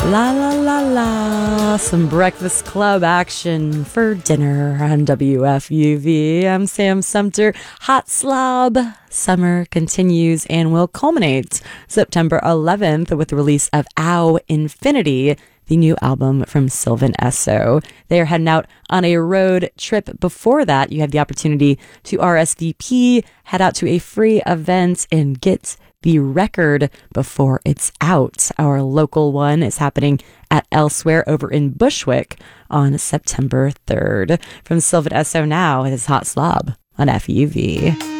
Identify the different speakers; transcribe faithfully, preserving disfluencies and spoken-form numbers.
Speaker 1: La la la la, some Breakfast Club action for dinner on W F U V. I'm Sam Sumter. Hot Slob summer continues and will culminate September eleventh with the release of Ow Infinity, the new album from Sylvan Esso. They are heading out on a road trip. Before that, you have the opportunity to R S V P, head out to a free event, and get the record before it's out. Our local one is happening at Elsewhere over in Bushwick on September third. From Sylvan Esso now, it is Hot Slob on F U V.